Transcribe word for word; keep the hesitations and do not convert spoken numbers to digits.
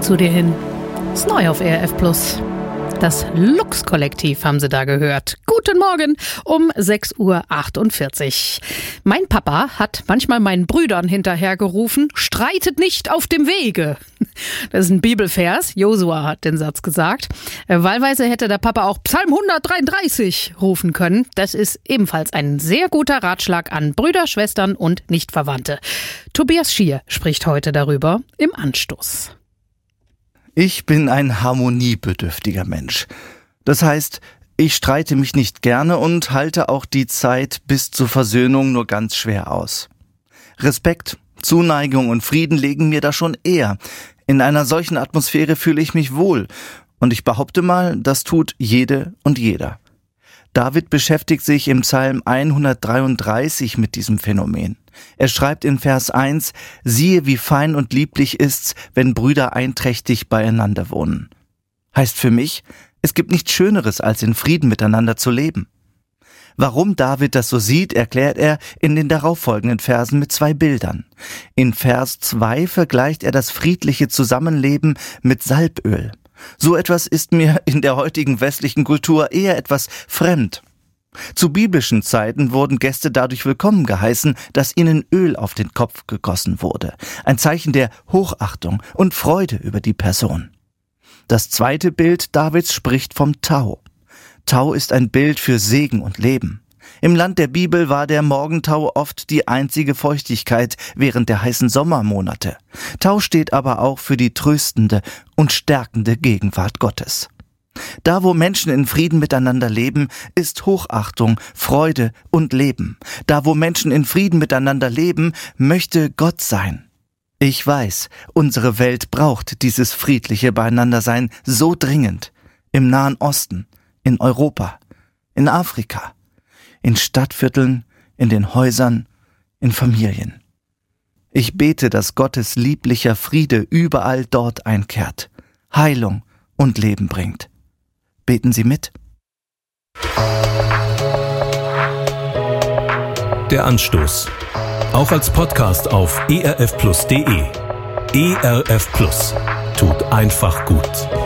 zu dir hin. Ist neu auf E R F Plus. Das Lux-Kollektiv haben Sie da gehört. Guten Morgen um sechs Uhr achtundvierzig. Mein Papa hat manchmal meinen Brüdern hinterhergerufen, streitet nicht auf dem Wege. Das ist ein Bibelvers. Josua hat den Satz gesagt. Wahlweise hätte der Papa auch Psalm hundertdreiunddreißig rufen können. Das ist ebenfalls ein sehr guter Ratschlag an Brüder, Schwestern und Nichtverwandte. Tobias Schier spricht heute darüber im Anstoß. Ich bin ein harmoniebedürftiger Mensch. Das heißt, ich streite mich nicht gerne und halte auch die Zeit bis zur Versöhnung nur ganz schwer aus. Respekt, Zuneigung und Frieden liegen mir da schon eher. In einer solchen Atmosphäre fühle ich mich wohl. Und ich behaupte mal, das tut jede und jeder. David beschäftigt sich im Psalm hundertdreiunddreißig mit diesem Phänomen. Er schreibt in Vers eins, siehe, wie fein und lieblich ist's, wenn Brüder einträchtig beieinander wohnen. Heißt für mich, es gibt nichts Schöneres, als in Frieden miteinander zu leben. Warum David das so sieht, erklärt er in den darauffolgenden Versen mit zwei Bildern. In Vers zwei vergleicht er das friedliche Zusammenleben mit Salböl. So etwas ist mir in der heutigen westlichen Kultur eher etwas fremd. Zu biblischen Zeiten wurden Gäste dadurch willkommen geheißen, dass ihnen Öl auf den Kopf gegossen wurde. Ein Zeichen der Hochachtung und Freude über die Person. Das zweite Bild Davids spricht vom Tau. Tau ist ein Bild für Segen und Leben. Im Land der Bibel war der Morgentau oft die einzige Feuchtigkeit während der heißen Sommermonate. Tau steht aber auch für die tröstende und stärkende Gegenwart Gottes. Da, wo Menschen in Frieden miteinander leben, ist Hochachtung, Freude und Leben. Da, wo Menschen in Frieden miteinander leben, möchte Gott sein. Ich weiß, unsere Welt braucht dieses friedliche Beieinandersein so dringend. Im Nahen Osten, in Europa, in Afrika, in Stadtvierteln, in den Häusern, in Familien. Ich bete, dass Gottes lieblicher Friede überall dort einkehrt, Heilung und Leben bringt. Beten Sie mit. Der Anstoß. Auch als Podcast auf e r f plus punkt d e. E R F Plus. Tut einfach gut.